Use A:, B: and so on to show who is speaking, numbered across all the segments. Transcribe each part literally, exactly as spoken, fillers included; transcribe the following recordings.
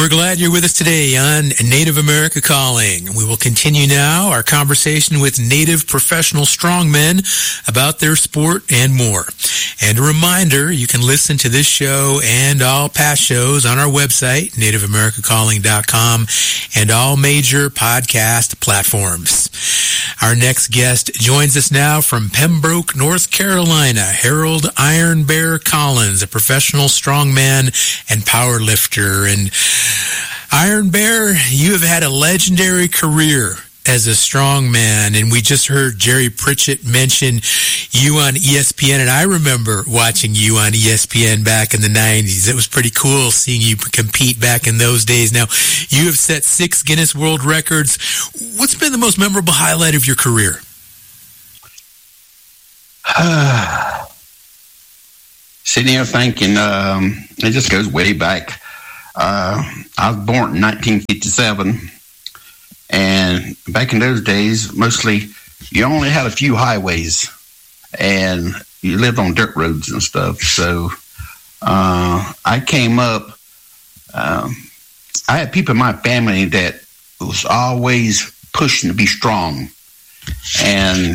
A: We're glad you're with us today on Native America Calling. We will continue now our conversation with Native professional strongmen about their sport and more. And a reminder, you can listen to this show and all past shows on our website, native america calling dot com, and all major podcast platforms. Our next guest joins us now from Pembroke, North Carolina, Harold Iron Bear Collins, a professional strongman and power lifter. And Iron Bear, you have had a legendary career as a strongman, and we just heard Jerry Pritchett mention you on E S P N, and I remember watching you on E S P N back in the nineties. It was pretty cool seeing you compete back in those days. Now, you have set six Guinness World Records. What's been the most memorable highlight of your career?
B: Sitting here thinking, um, it just goes way back. Uh, I was born in nineteen fifty-seven, and back in those days, mostly you only had a few highways, and you lived on dirt roads and stuff. So uh, I came up. Um, I had people in my family that was always pushing to be strong, and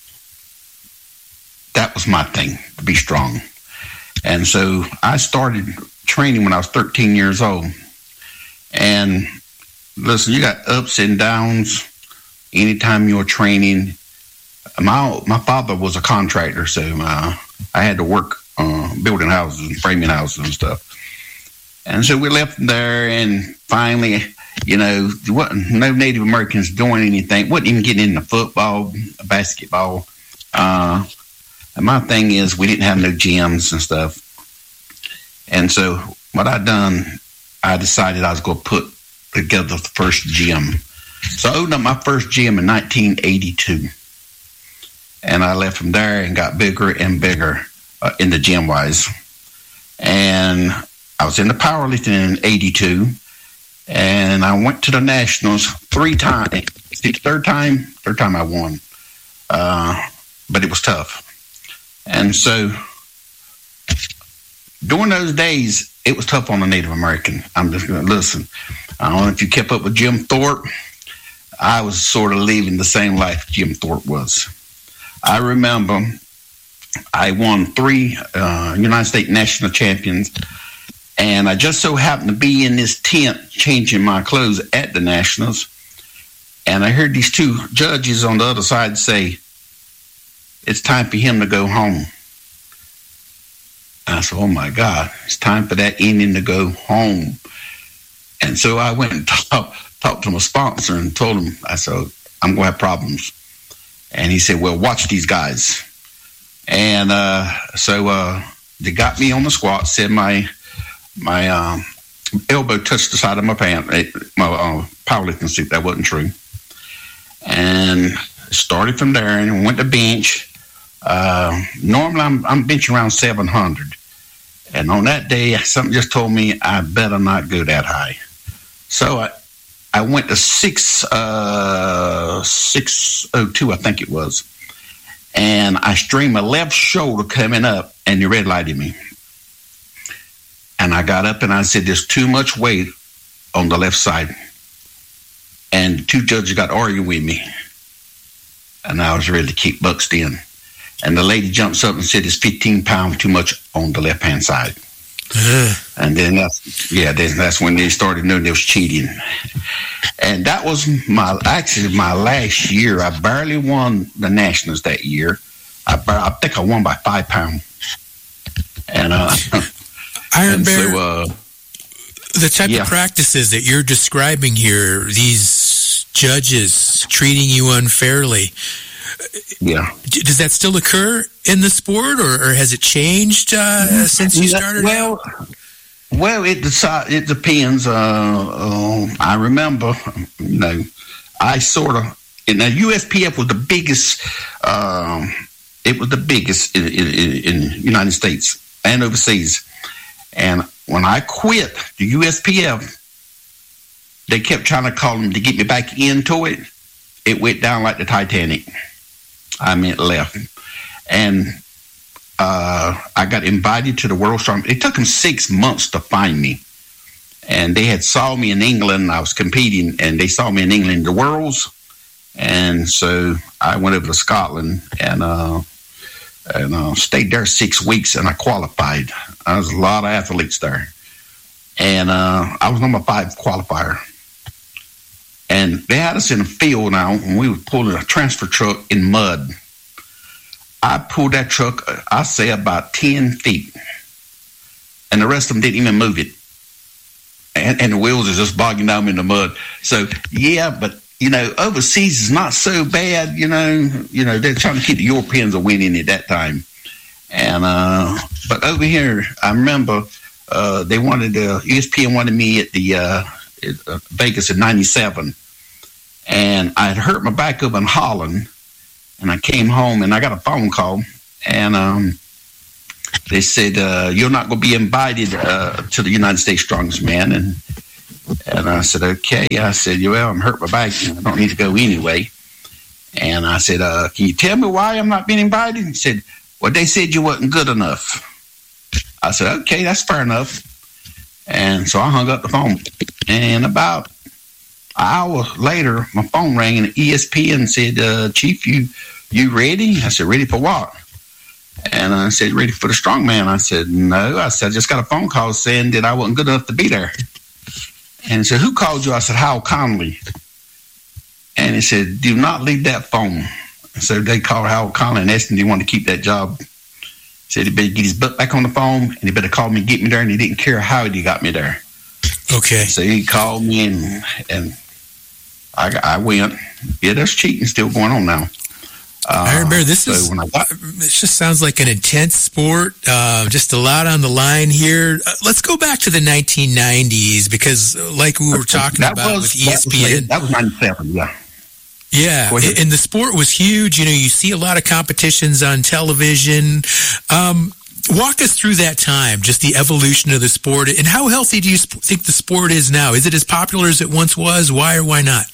B: that was my thing, to be strong. And so I started training when I was thirteen years old. And listen, you got ups and downs anytime you're training. My my father was a contractor, so uh, I had to work uh, building houses and framing houses and stuff. And so we left there, and finally, you know, wasn't no Native Americans doing anything. Wasn't even getting into football, basketball. Uh, and my thing is, we didn't have no gyms and stuff. And so what I done, I decided I was going to put together the first gym. So I opened up my first gym in nineteen eighty-two. And I left from there and got bigger and bigger uh, in the gym-wise. And I was in the powerlifting in eighty-two. And I went to the Nationals three times. The third time, third time I won. Uh, but it was tough. And so during those days, it was tough on the Native American. I'm just going to listen. I don't know if you kept up with Jim Thorpe. I was sort of living the same life Jim Thorpe was. I remember I won three uh, United States national champions, and I just so happened to be in this tent changing my clothes at the Nationals, and I heard these two judges on the other side say, "It's time for him to go home." I said, "Oh my God, it's time for that Indian to go home." And so I went and talked, talked to my sponsor and told him, I said, "I'm going to have problems." And he said, "Well, watch these guys." And uh, so uh, they got me on the squat, said my my um, elbow touched the side of my pant, my uh, powerlifting suit. That wasn't true. And started from there and went to bench. Uh, normally, I'm, I'm benching around seven hundred. And on that day, something just told me I better not go that high. So I, I went to six, uh, six oh two, I think it was. And I strained my left shoulder coming up, and they red lighted me. And I got up and I said, "There's too much weight on the left side." And the two judges got arguing with me. And I was ready to kick Bucks in. And the lady jumps up and said, "It's fifteen pounds too much on the left-hand side." Uh. And then that's, yeah, then that's when they started knowing they was cheating. And that was my, actually my last year. I barely won the Nationals that year. I, I think I won by five pounds. And, uh,
A: Iron
B: and
A: Bear,
B: so, uh,
A: the type
B: yeah.
A: of practices that you're describing here, these judges treating you unfairly,
B: yeah.
A: does that still occur in the sport, or, or has it changed uh, since you started?
B: Well, well, it deci- it depends. Uh, uh, I remember, you know, I sort of, and the U S P F was the biggest. Um, it was the biggest in, in, in the United States and overseas. And when I quit the U S P F, they kept trying to call them to get me back into it. It went down like the Titanic. I mean, it left. And uh, I got invited to the World Strong. It took them six months to find me. And they had saw me in England. I was competing, and they saw me in England in the Worlds. And so I went over to Scotland and uh, and uh, stayed there six weeks, and I qualified. There was a lot of athletes there. And uh, I was number five qualifier. And they had us in a field now, and we were pulling a transfer truck in mud. I pulled that truck, I say, about ten feet. And the rest of them didn't even move it. And, and the wheels are just bogging down in the mud. So, yeah, but, you know, overseas is not so bad, you know. You know, they're trying to keep the Europeans winning at that time. And, uh, but over here, I remember uh, they wanted, uh, E S P N wanted me at the uh, at, uh, Vegas in ninety-seven. And I had hurt my back up in Holland. And I came home, and I got a phone call. And, um, they said, uh, you're not going to be invited uh, to the United States Strongest Man. And and I said, okay. I said, well, I'm hurt my back. I don't need to go anyway. And I said, uh, can you tell me why I'm not being invited? He said, well, they said you wasn't good enough. I said, okay, that's fair enough. And so I hung up the phone. And about an hour later, my phone rang, and E S P N said, uh, Chief, you, you ready? I said, ready for what? And I said, ready for the strongman? I said, no. I said, I just got a phone call saying that I wasn't good enough to be there. And he said, who called you? I said, Hal Connolly. And he said, do not leave that phone. So they called Hal Connolly and asked him, do you want to keep that job? He said, he better get his butt back on the phone, and he better call me and get me there, and he didn't care how he got me there.
A: Okay.
B: So he called me, and, and I, I went. Yeah, there's cheating still going on now. Uh,
A: Iron Bear, this
B: so
A: is,
B: when I got,
A: it just sounds like an intense sport, uh, just a lot on the line here. Uh, let's go back to the nineteen nineties, because uh, like we were talking
B: that
A: about
B: was,
A: with E S P N.
B: That was ninety-seven, yeah.
A: Yeah, and the sport was huge. You know, you see a lot of competitions on television. Um, walk us through that time, just the evolution of the sport, and how healthy do you sp- think the sport is now? Is it as popular as it once was? Why or why not?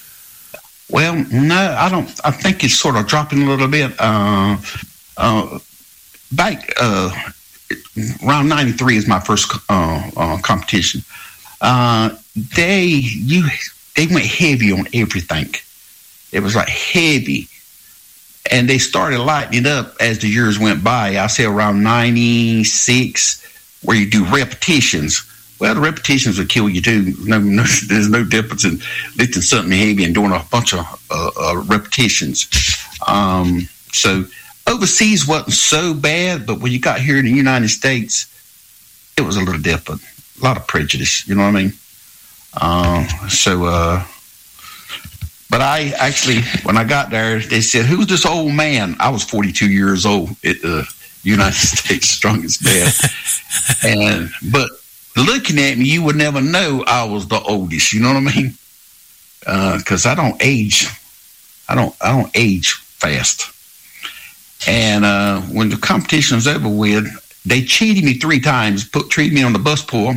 B: Well, no, I don't. I think it's sort of dropping a little bit. Uh, uh, back uh, around ninety-three is my first uh, uh, competition. Uh, they you they went heavy on everything. It was like heavy, and they started lightening up as the years went by. I say around ninety-six, where you do repetitions. Well, the repetitions would kill you too. No, no, there's no difference in lifting something heavy and doing a bunch of uh, uh, repetitions. Um, so overseas wasn't so bad, but when you got here in the United States, it was a little different. A lot of prejudice, you know what I mean? Uh, so, uh, but I actually, when I got there, they said, who's this old man? I was forty-two years old at the United States Strongest Man. and, but, looking at me, you would never know I was the oldest. You know what I mean? Because uh, I don't age. I don't. I don't age fast. And uh, when the competition was over with, they cheated me three times. Put treated me on the bus pull,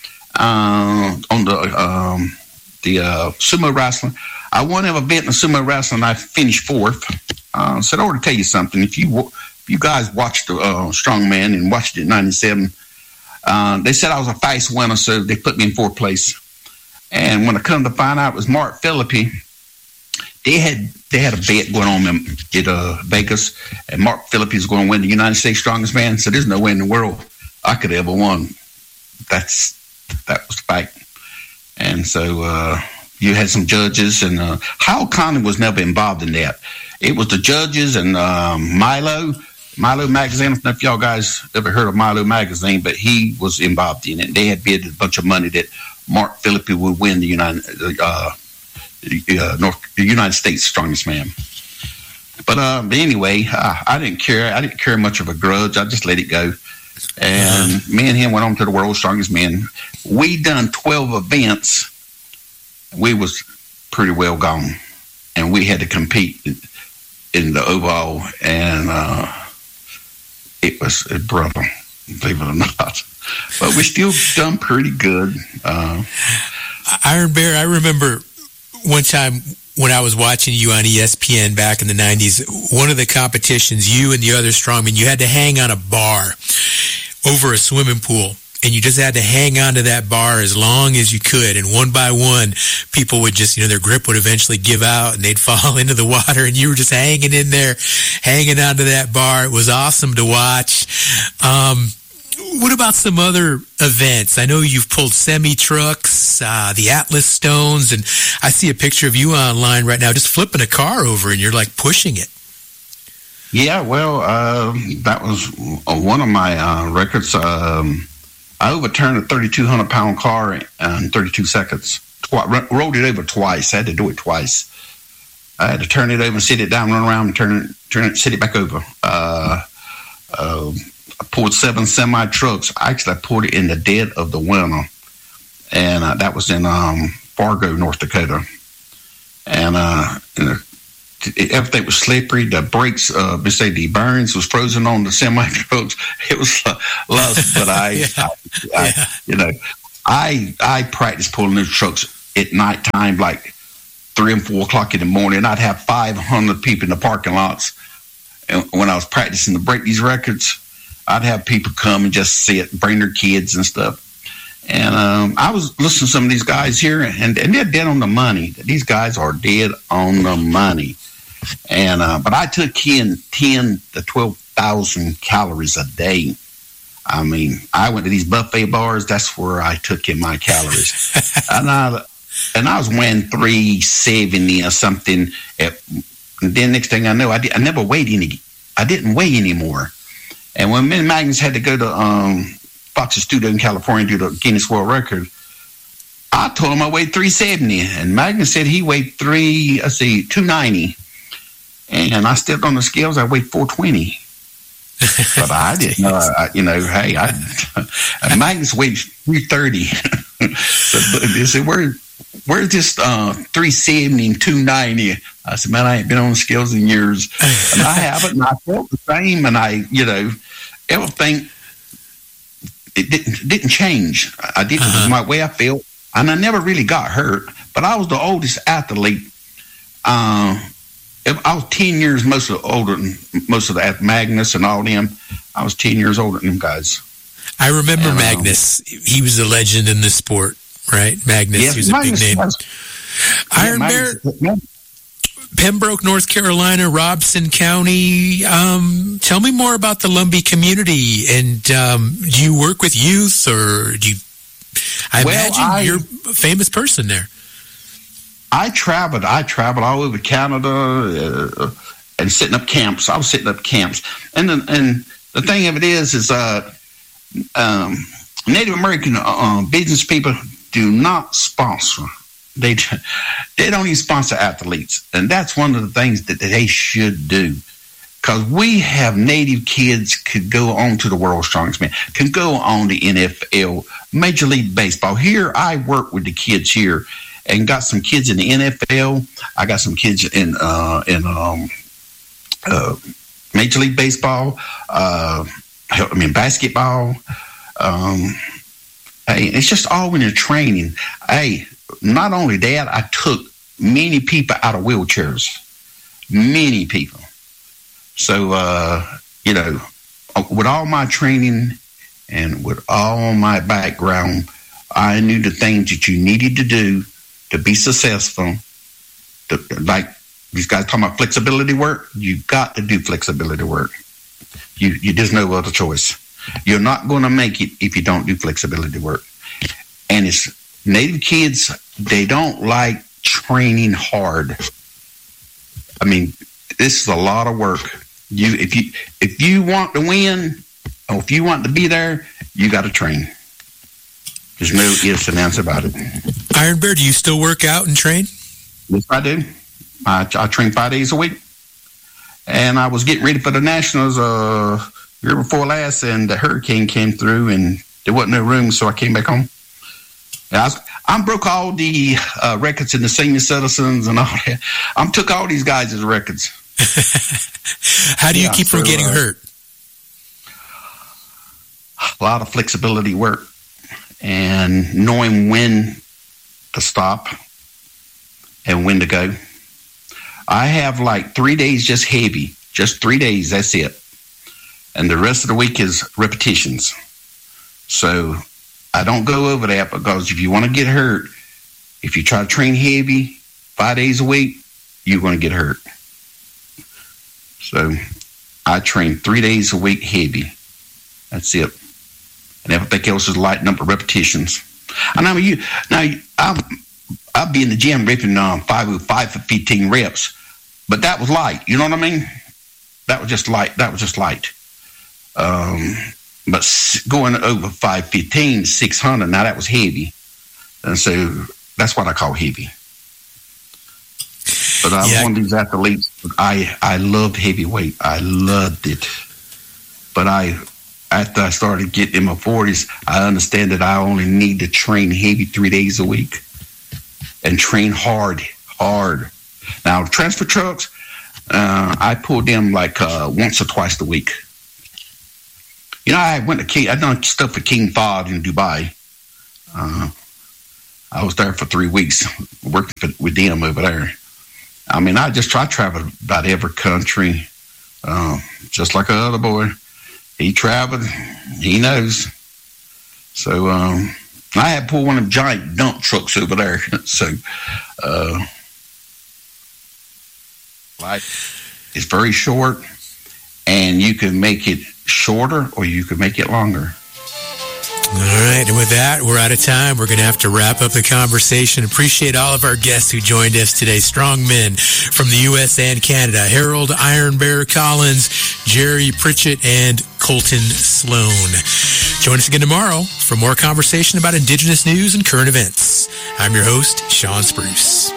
B: uh, on the um, the uh, sumo wrestling. I won an event in sumo wrestling. I finished fourth. Uh, so I want to tell you something. If you if you guys watched the uh, Strongman and watched it in ninety-seven. Uh, they said I was a fast winner, so they put me in fourth place. And when I come to find out it was Mark Philippi, they had they had a bet going on in, at uh, Vegas, and Mark Philippi is going to win the United States Strongest Man. So there's no way in the world I could have ever won. That's that was the fact. And so uh, you had some judges, and uh, Hal Connolly was never involved in that. It was the judges and um, Milo. Milo Magazine, I don't know if y'all guys ever heard of Milo Magazine, but he was involved in it. They had bid a bunch of money that Mark Philippi would win the United uh, uh, North the United States Strongest Man. But, uh, but anyway, uh, I didn't care. I didn't care much of a grudge. I just let it go. And uh-huh. me and him went on to the World's Strongest Man. We done twelve events. We was pretty well gone, and we had to compete in, in the overall and. Uh, It was a brother, believe it or not. But we still done pretty good. Uh,
A: Iron Bear, I remember one time when I was watching you on E S P N back in the nineties, one of the competitions, you and the other strongmen, you had to hang on a bar over a swimming pool. and you just had to hang on to that bar as long as you could. And one by one, people would just, you know, their grip would eventually give out and they'd fall into the water, and you were just hanging in there, hanging onto that bar. It was awesome to watch. Um, what about some other events? I know you've pulled semi-trucks, uh, the Atlas Stones, and I see a picture of you online right now just flipping a car over, and you're like pushing it.
B: Yeah, well, uh, that was one of my uh, records. Um, I overturned a thirty-two hundred pound car in thirty-two seconds. Twi- rolled it over twice. I had to do it twice. I had to turn it over and sit it down, run around, and turn it, turn it, sit it back over. Uh, uh, I pulled seven semi trucks. Actually, I pulled it in the dead of the winter, and uh, that was in um, Fargo, North Dakota. And uh, you know, everything was slippery. The brakes, uh, we say the bearings was frozen on the semi trucks. It was uh, love, but I, yeah. I, I yeah. you know, I I practiced pulling those trucks at nighttime, like three and four o'clock in the morning. I'd have five hundred people in the parking lots, and when I was practicing to break these records, I'd have people come and just sit, bring their kids and stuff. And um, I was listening to some of these guys here, and, and they're dead on the money. These guys are dead on the money. And uh, but I took in ten to twelve thousand calories a day. I mean, I went to these buffet bars. That's where I took in my calories. and I and I was weighing three seventy or something. At, and then next thing I know, I did, I never weighed any. I didn't weigh anymore. And when me and Magnus had to go to um, Fox's studio in California to do the Guinness World Record, I told him I weighed three seventy, and Magnus said he weighed three. Let's see, two ninety. And I stepped on the scales. I weighed four twenty, but I didn't know. I, you know, hey, I Magnus weighed three thirty. So they said, "Where, where's this uh, three seventy and two ninety?" I said, "Man, I ain't been on the scales in years, and I haven't. And I felt the same, and I, you know, everything it didn't didn't change. I didn't uh-huh. my way I felt, and I never really got hurt. But I was the oldest athlete." Uh, I was ten years most of the older than most of the Magnus and all them. I was ten years older than them guys. I
A: remember and, Magnus. Um, he was a legend in the sport, right? Magnus, yes, he was Magnus a big name. Was, Iron yeah, Bear, yeah. Pembroke, North Carolina, Robson County. Um, tell me more about the Lumbee community. And um, do you work with youth, or do you? I well, imagine I, you're a famous person there.
B: I traveled. I traveled all over Canada uh, and setting up camps. I was setting up camps, and the, and the thing of it is, is uh, um, Native American uh, business people do not sponsor. They they don't even sponsor athletes, and that's one of the things that, that they should do. Because we have Native kids could go on to the World's Strongest Man, can go on the N F L, Major League Baseball. Here, I work with the kids here. And got some kids in the N F L. I got some kids in uh, in um, uh, Major League Baseball. Uh, I mean basketball. Um, hey, it's just all in the training. Hey, not only that, I took many people out of wheelchairs. Many people. So uh, you know, with all my training and with all my background, I knew the things that you needed to do to be successful. To, like these guys talking about flexibility work, you got to do flexibility work. You, you there's no other choice. You're not going to make it if you don't do flexibility work. And it's Native kids, they don't like training hard. I mean, this is a lot of work. You if you if you want to win, or if you want to be there, you got to train. There's no ifs and ands about it.
A: Iron Bear, do you still work out and train?
B: Yes, I do. I, I train five days a week. And I was getting ready for the Nationals uh, year before last, and the hurricane came through, and there wasn't no room, so I came back home. And I, was, I broke all the uh, records in the senior citizens and all that. I took all these guys' records.
A: How do you yeah, keep so, from getting uh, hurt?
B: A lot of flexibility work. And knowing when to stop and when to go. I have like three days just heavy, just three days, that's it. And the rest of the week is repetitions. So I don't go over that, because if you want to get hurt, if you try to train heavy five days a week, you're going to get hurt. So I train three days a week heavy. That's it. And everything else is light number of repetitions. And I mean, you now I'm I'll be in the gym ripping um, five five for fifteen reps, but that was light. You know what I mean? That was just light. That was just light. Um, but going over five fifteen, six hundred, now that was heavy, and so that's what I call heavy. But I'm yeah. one of these athletes. I I loved heavyweight. I loved it, but I. After I started getting in my forties, I understand that I only need to train heavy three days a week and train hard, hard. Now, transfer trucks, uh, I pull them like uh, once or twice a week. You know, I went to King, I done stuff for King Fahd in Dubai. Uh, I was there for three weeks working for, with them over there. I mean, I just try to travel about every country, uh, just like a other boy. He traveled, he knows. So um, I had pulled one of them giant dump trucks over there. So uh, life is very short, and you can make it shorter or you can make it longer.
A: All right, and with that, we're out of time. We're going to have to wrap up the conversation. Appreciate all of our guests who joined us today. Strong men from the U S and Canada. Harold Iron Bear Collins, Jerry Pritchett, and Colton Sloan. Join us again tomorrow for more conversation about Indigenous news and current events. I'm your host, Sean Spruce.